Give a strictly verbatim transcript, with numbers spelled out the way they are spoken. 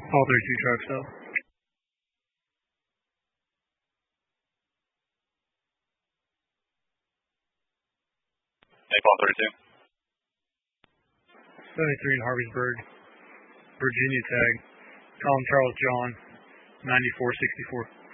All thirty-two trucks, though. Napalm thirty-two. seventy-three in Harveysburg, Virginia tag. Colin Charles John, ninety-four sixty-four.